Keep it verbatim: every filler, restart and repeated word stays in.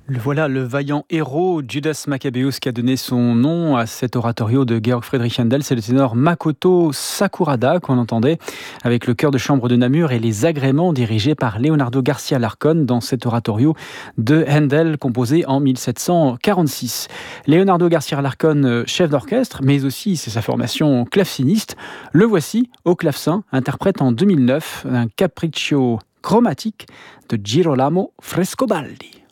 Le voilà, le vaillant héros Judas Maccabeus qui a donné son nom à cet oratorio de Georg Friedrich Händel. C'est le ténor Makoto Sakurada qu'on entendait avec le chœur de chambre de Namur et les agréments dirigés par Leonardo Garcia Larcón dans cet oratorio de Händel composé en mille sept cent quarante-six. Leonardo Garcia Larcón, chef d'orchestre, mais aussi c'est sa formation claveciniste. Le voici au clavecin, interprète en deux mille neuf un capriccio chromatique de Girolamo Frescobaldi.